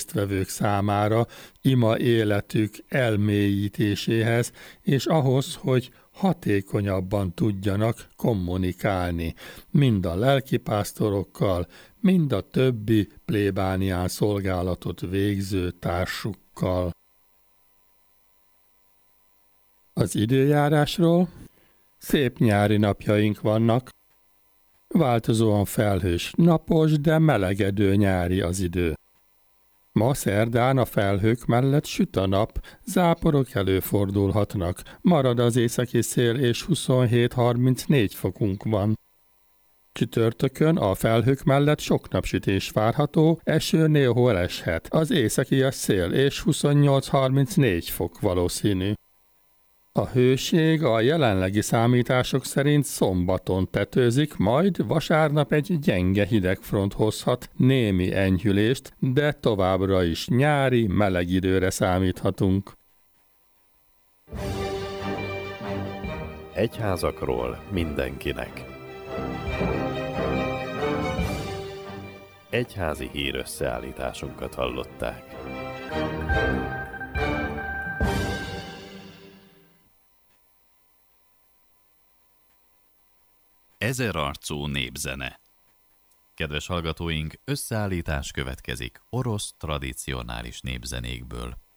résztvevők számára ima életük elmélyítéséhez, és ahhoz, hogy hatékonyabban tudjanak kommunikálni, mind a lelkipásztorokkal, mind a többi plébánián szolgálatot végző társukkal. Az időjárásról: szép nyári napjaink vannak, változóan felhős, napos, de melegedő nyári az idő. Ma szerdán a felhők mellett süt a nap, záporok előfordulhatnak, marad az északi szél és 27-34 fokunk van. Csütörtökön a felhők mellett sok napsütés várható, eső néhol eshet, az északias szél és 28-34 fok valószínű. A hőség a jelenlegi számítások szerint szombaton tetőzik, majd vasárnap egy gyenge hidegfront hozhat némi enyhülést, de továbbra is nyári, meleg időre számíthatunk. Egyházakról mindenkinek. Egyházi hírösszeállításunkat hallották. Ezerarcú népzene. Kedves hallgatóink, összeállítás következik orosz tradicionális népzenékből.